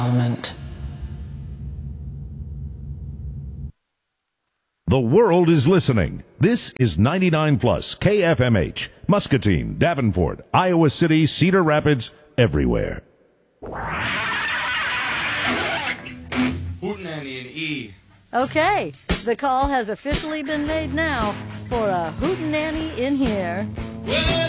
Moment. The world is listening. This is 99 Plus KFMH, Muscatine, Davenport, Iowa City, Cedar Rapids, everywhere. Hootenanny and E. Okay, the call has officially been made now for a hootenanny in here. Well,